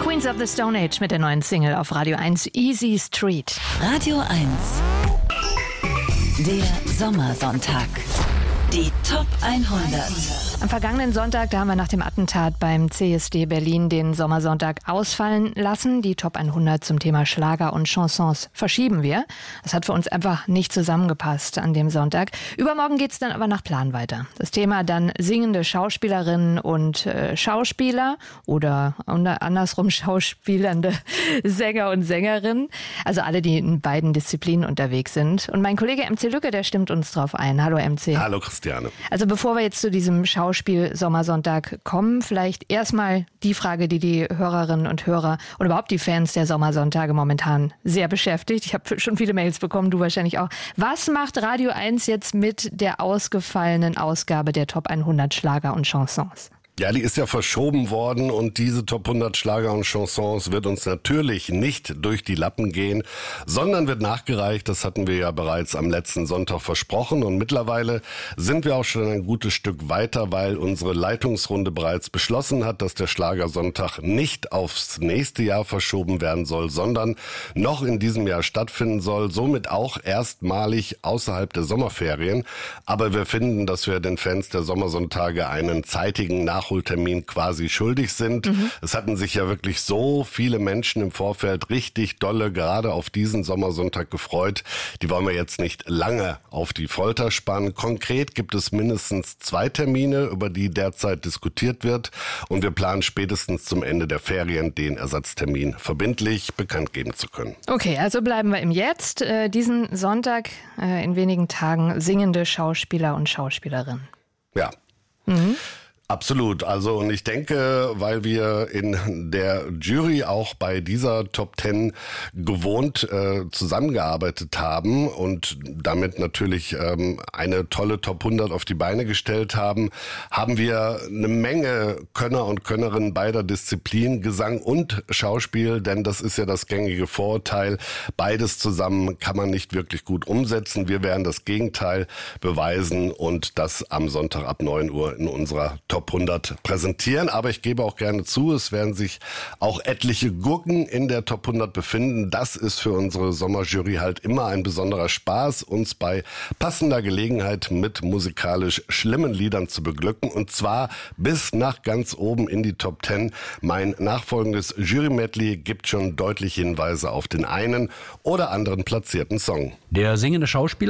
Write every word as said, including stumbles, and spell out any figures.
Queens of the Stone Age mit der neuen Single auf Radio eins, Easy Street. Radio eins. Der Sommersonntag. Die Top hundert. Am vergangenen Sonntag, da haben wir nach dem Attentat beim C S D Berlin den Sommersonntag ausfallen lassen. Die Top hundert zum Thema Schlager und Chansons verschieben wir. Das hat für uns einfach nicht zusammengepasst an dem Sonntag. Übermorgen geht's dann aber nach Plan weiter. Das Thema dann singende Schauspielerinnen und äh, Schauspieler oder andersrum schauspielernde Sänger und Sängerinnen. Also alle, die in beiden Disziplinen unterwegs sind. Und mein Kollege M C Lücke, der stimmt uns drauf ein. Hallo M C. Hallo Christiane. Also bevor wir jetzt zu diesem Schauspiel-Sommersonntag kommen, vielleicht erstmal die Frage, die die Hörerinnen und Hörer und überhaupt die Fans der Sommersonntage momentan sehr beschäftigt. Ich habe schon viele Mails bekommen, du wahrscheinlich auch. Was macht Radio eins jetzt mit der ausgefallenen Ausgabe der Top hundert Schlager und Chansons? Ja, die ist ja verschoben worden und diese Top hundert Schlager und Chansons wird uns natürlich nicht durch die Lappen gehen, sondern wird nachgereicht. Das hatten wir ja bereits am letzten Sonntag versprochen und mittlerweile sind wir auch schon ein gutes Stück weiter, weil unsere Leitungsrunde bereits beschlossen hat, dass der Schlagersonntag nicht aufs nächste Jahr verschoben werden soll, sondern noch in diesem Jahr stattfinden soll, somit auch erstmalig außerhalb der Sommerferien. Aber wir finden, dass wir den Fans der Sommersonntage einen zeitigen Nachholtermin quasi schuldig sind. Mhm. Es hatten sich ja wirklich so viele Menschen im Vorfeld richtig dolle gerade auf diesen Sommersonntag gefreut. Die wollen wir jetzt nicht lange auf die Folter spannen. Konkret gibt es mindestens zwei Termine, über die derzeit diskutiert wird. Und wir planen spätestens zum Ende der Ferien den Ersatztermin verbindlich bekannt geben zu können. Okay, also bleiben wir im Jetzt. Äh, diesen Sonntag äh, in wenigen Tagen singende Schauspieler und Schauspielerinnen. Ja. Mhm. Absolut. Also und ich denke, weil wir in der Jury auch bei dieser Top zehn gewohnt äh, zusammengearbeitet haben und damit natürlich ähm, eine tolle Top hundert auf die Beine gestellt haben, haben wir eine Menge Könner und Könnerinnen beider Disziplinen, Gesang und Schauspiel, denn das ist ja das gängige Vorurteil. Beides zusammen kann man nicht wirklich gut umsetzen. Wir werden das Gegenteil beweisen und das am Sonntag ab neun Uhr in unserer Top hundert präsentieren, aber ich gebe auch gerne zu, es werden sich auch etliche Gurken in der Top hundert befinden. Das ist für unsere Sommerjury halt immer ein besonderer Spaß, uns bei passender Gelegenheit mit musikalisch schlimmen Liedern zu beglücken und zwar bis nach ganz oben in die Top zehn. Mein nachfolgendes Jury-Medley gibt schon deutliche Hinweise auf den einen oder anderen platzierten Song. Der singende Schauspieler